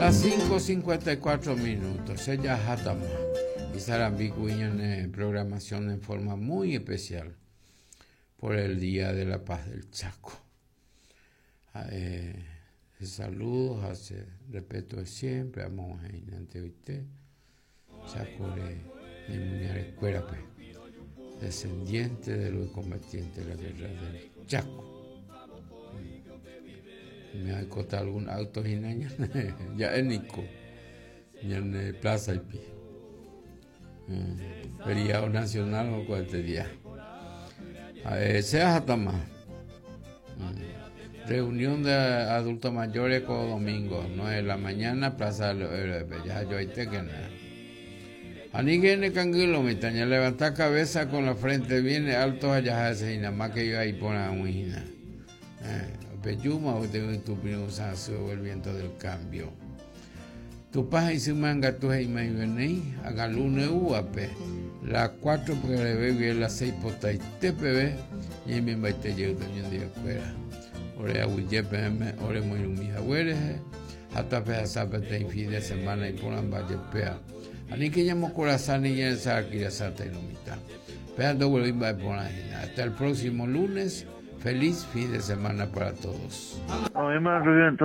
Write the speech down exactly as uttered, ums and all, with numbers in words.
Las cinco cincuenta y cuatro minutos. Ella Hatama. Y Sarambico en programación en forma muy especial por el Día de la Paz del Chaco. Eh, saludos, hace respeto de siempre, vamos a ir ante usted. Chaco de Muñar Escuela, pues, descendiente de los combatientes de la guerra del Chaco. Me ha costado algún auto y ya es Nico, ya en Plaza y Pi. Feriado nacional o cualquier día. Sea Hatama. Reunión de adultos mayores con domingo, nueve de la mañana, Plaza ya yo ahí te que nada. Aniguene canguilo, mi taña, levanta cabeza con la frente viene alto allá hace y nada más que yo ahí pone una hina. Peyuma o te tu pinusazo el viento del cambio. Tu paja y su manga tu y me venei, haga lune uape. Las cuatro porque le bebé las seis potas y te bebé y mi baite yo también de afuera. Ore a Willepeme, ore muy lumija hueres, hasta pea sapete y fin de semana y ponan valle pea. Ani que llamo corazón y en esa aquí la sata y no mitad. Pea doble y va a poner hasta el próximo lunes. Feliz fin de semana para todos.